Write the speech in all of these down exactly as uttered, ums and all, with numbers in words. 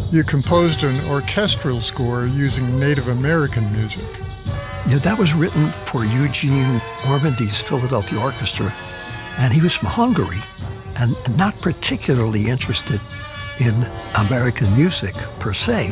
You composed an orchestral score using Native American music. Yeah, that was written for Eugene Ormandy's Philadelphia Orchestra, and he was from Hungary and not particularly interested in American music per se.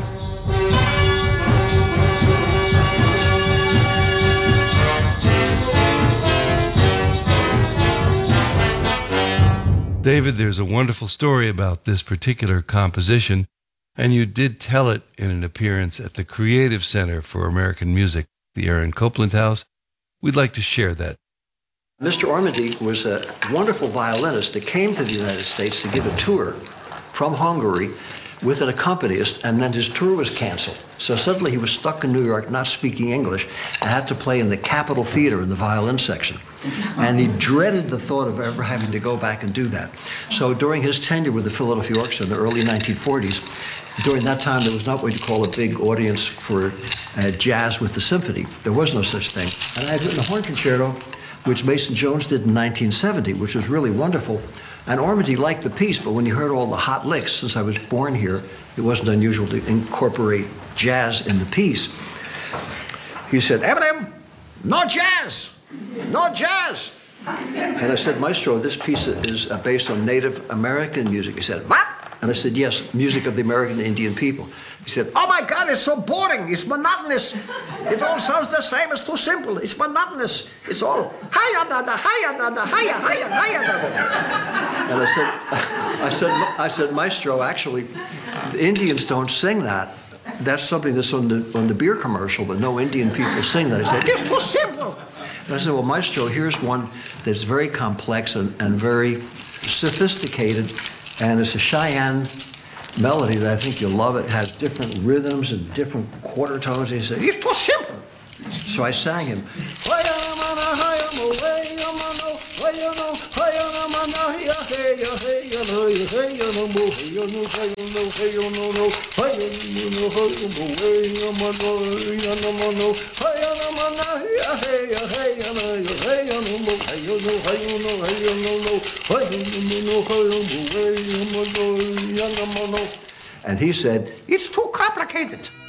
David, there's a wonderful story about this particular composition, and you did tell it in an appearance at the Creative Center for American Music, the Aaron Copland House. We'd like to share that. Mister Ormandy was a wonderful violinist that came to the United States to give a tour from Hungary with an accompanist, and then his tour was canceled. So suddenly he was stuck in New York not speaking English and had to play in the Capitol Theater in the violin section. And he dreaded the thought of ever having to go back and do that. So during his tenure with the Philadelphia Orchestra in the early nineteen forties, during that time there was not what you call a big audience for uh, jazz with the symphony. There was no such thing. And I had written a horn concerto, which Mason Jones did in nineteen seventy, which was really wonderful. And Ormandy liked the piece, but when you heard all the hot licks, since I was born here, it wasn't unusual to incorporate jazz in the piece. He said, "Eminem, no jazz, no jazz." And I said, "Maestro, this piece is based on Native American music." He said, "What?" And I said, "Yes, music of the American Indian people." He said, "Oh my God, it's so boring, it's monotonous. It all sounds the same, it's too simple, it's monotonous. It's all, hiya da da, hiya da da, hiya, hiya, hiya da da." And I said, I said, I said, "Maestro, actually, the Indians don't sing that. That's something that's on the, on the beer commercial, but no Indian people sing that." He said, "It's too simple." And I said, "Well, Maestro, here's one that's very complex and, and very sophisticated, and it's a Cheyenne melody that I think you'll love. It has different rhythms and different quarter tones." He said, "It's too simple." So I sang him. And he said, "It's too complicated."